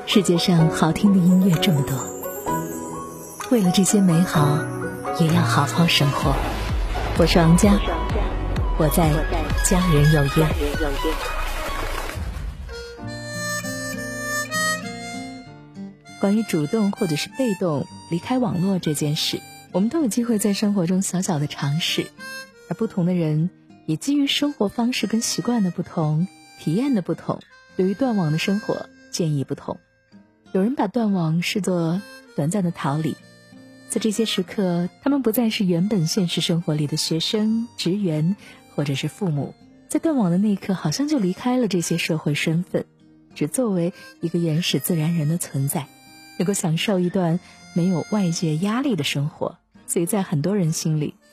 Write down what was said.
世界上好听的音乐这么多，为了这些美好，也要好好生活。我是王佳，我在家人有约。关于主动或者是被动离开网络这件事，我们都有机会在生活中小小的尝试，而不同的人也基于生活方式跟习惯的不同，体验的不同，对于断网的生活建议不同。有人把断网视作短暂的逃离，在这些时刻，他们不再是原本现实生活里的学生、职员或者是父母，在断网的那一刻好像就离开了这些社会身份，只作为一个原始自然人的存在，能够享受一段没有外界压力的生活。所以在很多人心里，